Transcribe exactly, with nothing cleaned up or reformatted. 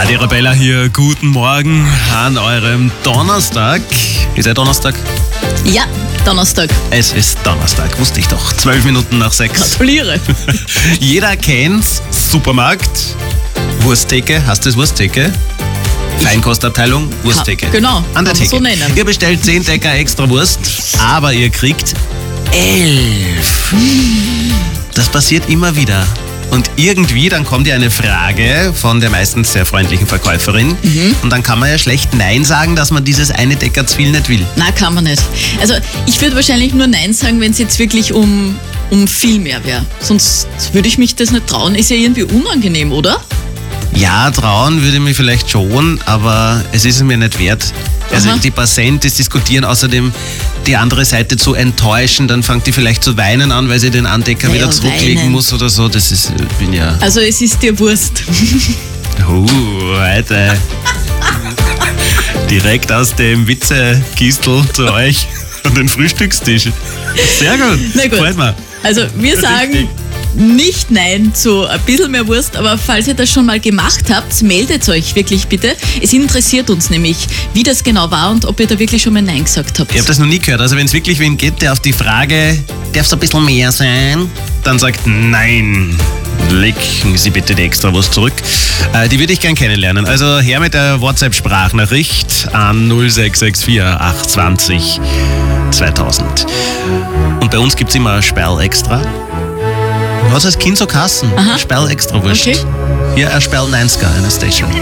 Radio Arabella hier, guten Morgen an eurem Donnerstag. Ist ja Donnerstag? Ja, Donnerstag. Es ist Donnerstag, wusste ich doch. Zwölf Minuten nach sechs. Gratuliere. Jeder kennt's, Supermarkt, Wursttheke, hast du das Wursttheke? Feinkostabteilung, Wursttheke. Ja, genau, An der kann man Theke. so nennen. Ihr bestellt zehn Decker extra Wurst, aber ihr kriegt elf. Das passiert immer wieder. Und irgendwie, dann kommt ja eine Frage von der meistens sehr freundlichen Verkäuferin. Mhm. Und dann kann man ja schlecht Nein sagen, dass man dieses eine Decker zu viel nicht will. Nein, kann man nicht. Also ich würde wahrscheinlich nur Nein sagen, wenn es jetzt wirklich um, um viel mehr wäre. Sonst würde ich mich das nicht trauen. Ist ja irgendwie unangenehm, oder? Ja, trauen würde ich mich vielleicht schon, aber es ist es mir nicht wert. Also Aha. die Patienten das diskutieren, außerdem die andere Seite zu enttäuschen, dann fängt die vielleicht zu weinen an, weil sie den Andecker Naja, wieder zurücklegen weinen. muss oder so. Das ist, bin ja... Also es ist dir Wurst. Uh, heute. Direkt aus dem Witzekistel zu euch an den Frühstückstisch. Sehr gut. Na gut. Freut mich. Also wir sagen Richtig. nicht Nein zu ein bisschen mehr Wurst, aber falls ihr das schon mal gemacht habt, meldet euch wirklich bitte. Es interessiert uns nämlich, wie das genau war und ob ihr da wirklich schon mal Nein gesagt habt. Ich habe das noch nie gehört. Also wenn es wirklich wen gibt, der auf die Frage, darf es ein bisschen mehr sein, dann sagt Nein. Legen Sie bitte die extra Wurst zurück. Äh, die würde ich gern kennenlernen. Also her mit der WhatsApp-Sprachnachricht an null sechs sechs vier acht zwei null zweitausend. Und bei uns gibt es immer Sperl extra. Was als Kind so Kassen? Aha. Sperl extra Wurst. Okay. Hier ein Sperl neunziger, eine Station.